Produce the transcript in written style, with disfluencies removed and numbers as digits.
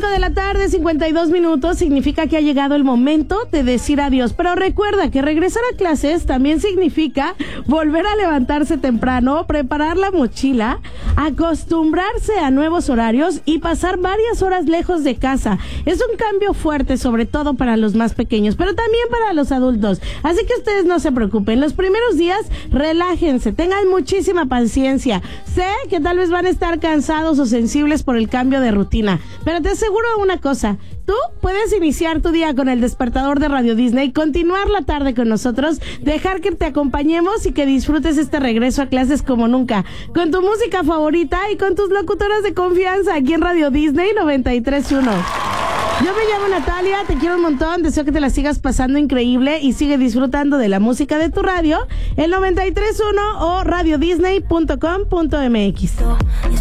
de la tarde, 52 minutos, significa que ha llegado el momento de decir adiós. Pero recuerda que regresar a clases también significa volver a levantarse temprano, preparar la mochila, acostumbrarse a nuevos horarios y pasar varias horas lejos de casa. Es un cambio fuerte, sobre todo para los más pequeños, pero también para los adultos. Así que ustedes no se preocupen. Los primeros días, relájense, tengan muchísima paciencia. Sé que tal vez van a estar cansados o sensibles por el cambio de rutina, pero te aseguro una cosa: tú puedes iniciar tu día con el despertador de Radio Disney, continuar la tarde con nosotros, dejar que te acompañemos y que disfrutes este regreso a clases como nunca, con tu música favorita y con tus locutoras de confianza aquí en Radio Disney 93.1. Yo me llamo Natalia, te quiero un montón, deseo que te la sigas pasando increíble y sigue disfrutando de la música de tu radio, el 93.1 o radiodisney.com.mx.